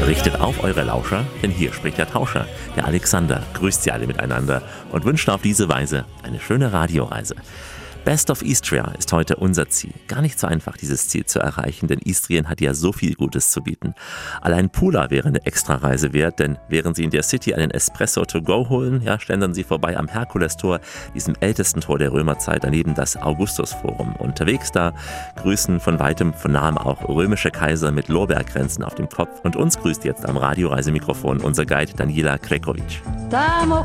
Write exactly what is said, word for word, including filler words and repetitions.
Richtet auf eure Lauscher, denn hier spricht der Tauscher, der Alexander, grüßt sie alle miteinander und wünscht auf diese Weise eine schöne Radioreise. Best of Istria ist heute unser Ziel. Gar nicht so einfach, dieses Ziel zu erreichen, denn Istrien hat ja so viel Gutes zu bieten. Allein Pula wäre eine Extrareise wert, denn während Sie in der City einen Espresso to go holen, ja, schlendern Sie vorbei am Herkulestor, diesem ältesten Tor der Römerzeit, daneben das Augustusforum. Unterwegs da grüßen von weitem, von nahem auch römische Kaiser mit Lorbeerkränzen auf dem Kopf. Und uns grüßt jetzt am Radioreisemikrofon unser Guide Daniela Krekovic. Tamo